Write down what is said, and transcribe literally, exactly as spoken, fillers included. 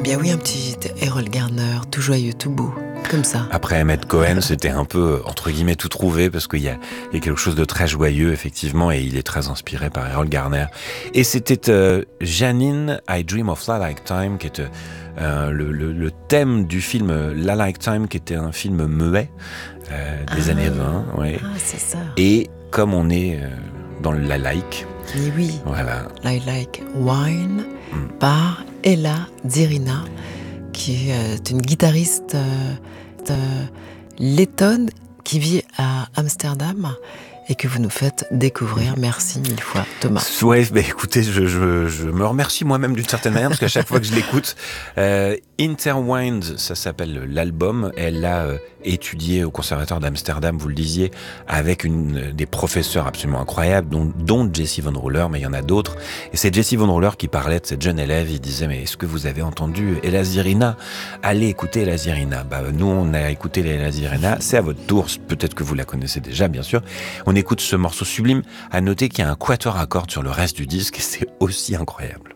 bien oui, un petit Errol Garner, tout joyeux, tout beau, comme ça. Après Ahmed Cohen, c'était un peu, entre guillemets, tout trouvé, parce qu'il y a, il y a quelque chose de très joyeux, effectivement, et il est très inspiré par Errol Garner. Et c'était euh, Janine, I Dream of La Lifetime, qui était euh, le, le, le thème du film La Lifetime, qui était un film muet euh, des ah, années vingt. Ouais. Ah, c'est ça. Et comme on est euh, dans le La Like, et oui, voilà. I Like Wine, mm. par Ella Zirina, qui est une guitariste euh, euh, lettonne qui vit à Amsterdam et que vous nous faites découvrir. Merci mille fois, Thomas. Ouais, bah écoutez, je, je, je me remercie moi-même d'une certaine manière, parce qu'à chaque fois que je l'écoute, euh, Intertwined, ça s'appelle l'album. Elle l'a euh, étudié au Conservatoire d'Amsterdam, vous le disiez, avec une, des professeurs absolument incroyables, dont, dont Jessie Von Ruller, mais il y en a d'autres. Et c'est Jessie Von Ruller qui parlait de cette jeune élève. Il disait, mais est-ce que vous avez entendu Ella Zirina ? Allez écouter Ella Zirina. Bah, nous, on a écouté Ella Zirina. C'est à votre tour. Peut-être que vous la connaissez déjà, bien sûr. On écoute ce morceau sublime. À noter qu'il y a un quatuor à cordes sur le reste du disque, et c'est aussi incroyable.